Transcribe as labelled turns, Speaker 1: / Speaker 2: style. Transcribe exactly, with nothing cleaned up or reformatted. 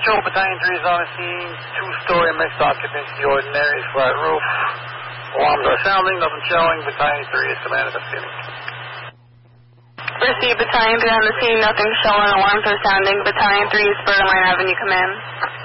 Speaker 1: Patrol, Battalion three is on the scene. Two-story mixed occupancy, ordinary, flat roof. Alarms are sounding, nothing showing. Battalion three is commanded by scene.
Speaker 2: Receive Battalion three on the scene, nothing showing. Alarms are sounding. Battalion three is Bergline Avenue, command.